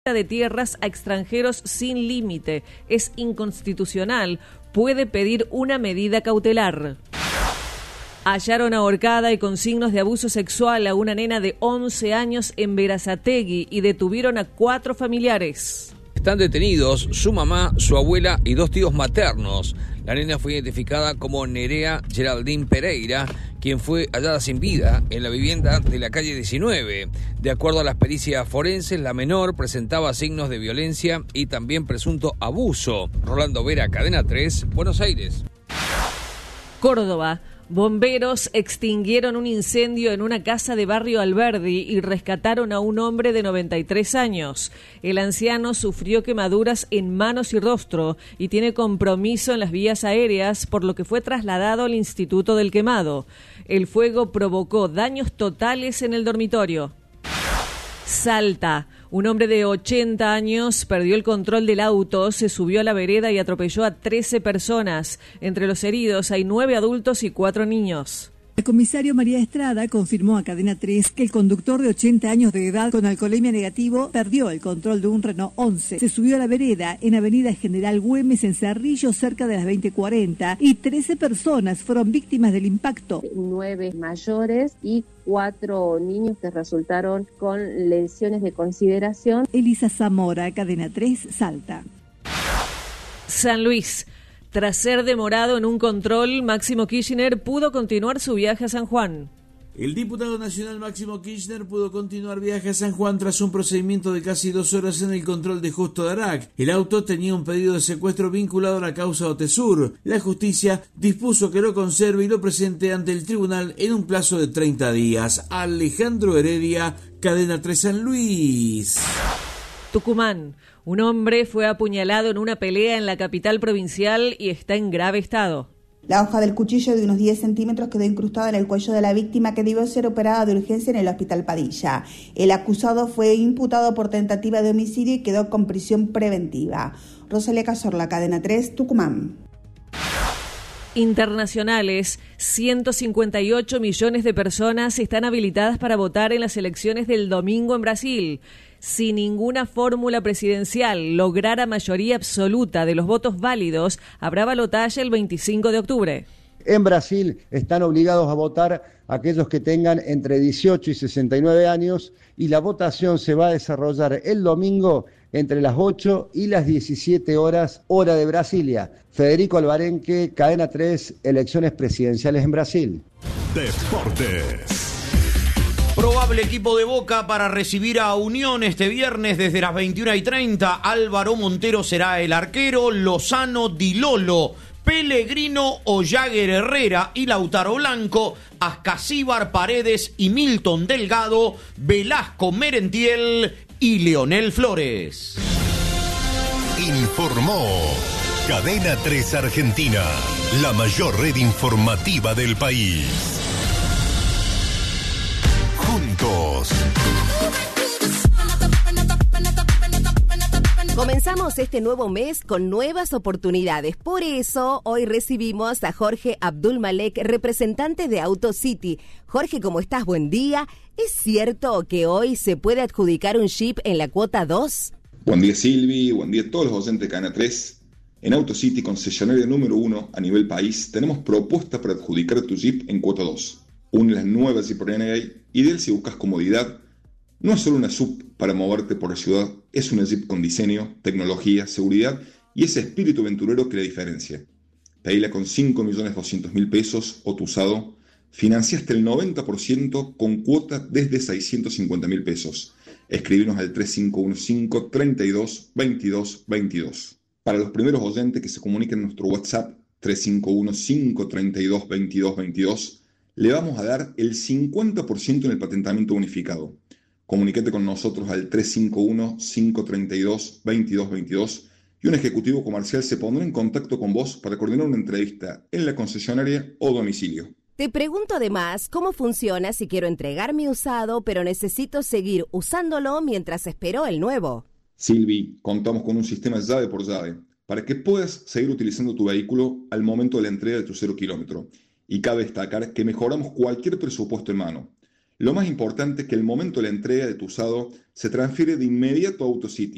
de tierras a extranjeros sin límite. Es inconstitucional. Puede pedir una medida cautelar. Hallaron ahorcada y con signos de abuso sexual a una nena de 11 años en Berazategui y detuvieron a 4 familiares. Están detenidos su mamá, su abuela y 2 tíos maternos. La nena fue identificada como Nerea Geraldine Pereira, quien fue hallada sin vida en la vivienda de la calle 19. De acuerdo a las pericias forenses, la menor presentaba signos de violencia y también presunto abuso. Rolando Vera, Cadena 3, Buenos Aires. Córdoba. Bomberos extinguieron un incendio en una casa de Barrio Alberdi y rescataron a un hombre de 93 años. El anciano sufrió quemaduras en manos y rostro y tiene compromiso en las vías aéreas, por lo que fue trasladado al Instituto del Quemado. El fuego provocó daños totales en el dormitorio. Salta. Un hombre de 80 años perdió el control del auto, se subió a la vereda y atropelló a 13 personas. Entre los heridos hay 9 adultos y 4 niños. El comisario María Estrada confirmó a Cadena 3 que el conductor de 80 años de edad con alcoholemia negativo perdió el control de un Renault 11. Se subió a la vereda en Avenida General Güemes en Cerrillo cerca de las 20:40 y 13 personas fueron víctimas del impacto. 9 mayores y 4 niños que resultaron con lesiones de consideración. Elisa Zamora, Cadena 3, Salta. San Luis. Tras ser demorado en un control, Máximo Kirchner pudo continuar su viaje a San Juan. El diputado nacional Máximo Kirchner pudo continuar viaje a San Juan tras un procedimiento de casi 2 horas en el control de Justo Darac. El auto tenía un pedido de secuestro vinculado a la causa Otesur. La justicia dispuso que lo conserve y lo presente ante el tribunal en un plazo de 30 días. Alejandro Heredia, Cadena 3 San Luis. Tucumán. Un hombre fue apuñalado en una pelea en la capital provincial y está en grave estado. La hoja del cuchillo de unos 10 centímetros quedó incrustada en el cuello de la víctima, que debió ser operada de urgencia en el Hospital Padilla. El acusado fue imputado por tentativa de homicidio y quedó con prisión preventiva. Rosalía Cazorla, Cadena 3, Tucumán. Internacionales, 158 millones de personas están habilitadas para votar en las elecciones del domingo en Brasil. Si ninguna fórmula presidencial lograra mayoría absoluta de los votos válidos, habrá balotaje el 25 de octubre. En Brasil están obligados a votar aquellos que tengan entre 18 y 69 años y la votación se va a desarrollar el domingo entre las 8 y las 17 horas, hora de Brasilia. Federico Alvarenque, Cadena 3, elecciones presidenciales en Brasil. Deportes. Probable equipo de Boca para recibir a Unión este viernes desde las 21:30. Álvaro Montero será el arquero, Lozano, Di Lolo, Pellegrino o Jagger Herrera y Lautaro Blanco, Ascasíbar, Paredes y Milton Delgado, Velasco Merentiel y Leonel Flores. Informó Cadena 3 Argentina, la mayor red informativa del país. Juntos. Comenzamos este nuevo mes con nuevas oportunidades. Por eso, hoy recibimos a Jorge Abdulmalek, representante de AutoCity. Jorge, ¿cómo estás? Buen día. ¿Es cierto que hoy se puede adjudicar un Jeep en la cuota 2? Buen día, Silvi. Buen día a todos los docentes de Cadena 3. En AutoCity, concesionaria número 1 a nivel país, tenemos propuestas para adjudicar tu Jeep en cuota 2. Una de las nuevas Jeep Renegade, ideal si buscas comodidad. No es solo una SUV para moverte por la ciudad, es una Jeep con diseño, tecnología, seguridad y ese espíritu aventurero que la diferencia. Pedila con 5.200.000 pesos o tu usado, financiaste el 90% con cuota desde 650.000 pesos. Escribinos al 3515 32 22 22. Para los primeros oyentes que se comuniquen en nuestro WhatsApp 3515 32 22 22, le vamos a dar el 50% en el patentamiento unificado. Comunícate con nosotros al 351-532-2222 y un ejecutivo comercial se pondrá en contacto con vos para coordinar una entrevista en la concesionaria o domicilio. Te pregunto además cómo funciona si quiero entregar mi usado, pero necesito seguir usándolo mientras espero el nuevo. Silvi, contamos con un sistema llave por llave para que puedas seguir utilizando tu vehículo al momento de la entrega de tu 0 kilómetro. Y cabe destacar que mejoramos cualquier presupuesto en mano. Lo más importante es que el momento de la entrega de tu usado se transfiere de inmediato a AutoCity.